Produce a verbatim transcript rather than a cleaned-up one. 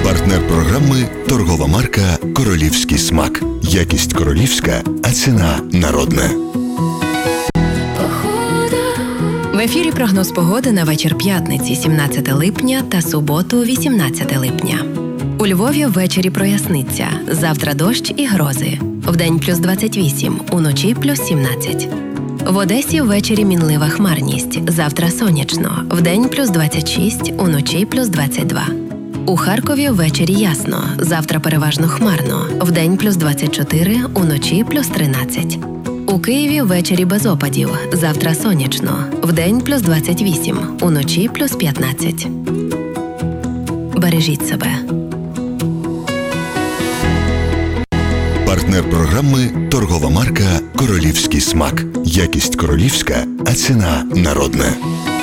Партнер програми – торгова марка «Королівський смак». Якість королівська, а ціна народна. В ефірі прогноз погоди на вечір п'ятниці, сімнадцяте липня та суботу, вісімнадцяте липня. У Львові ввечері проясниться. Завтра дощ і грози. Вдень плюс двадцять вісім, уночі плюс сімнадцять. В Одесі ввечері мінлива хмарність. Завтра сонячно. Вдень плюс двадцять шість, уночі плюс двадцять два. У Харкові ввечері ясно. Завтра переважно хмарно. Вдень плюс двадцять чотири, уночі плюс тринадцять. У Києві ввечері без опадів. Завтра сонячно. Вдень плюс двадцять вісім, уночі плюс п'ятнадцять. Бережіть себе. Партнер програми – торгова марка «Королівський смак». Якість королівська, а ціна народна.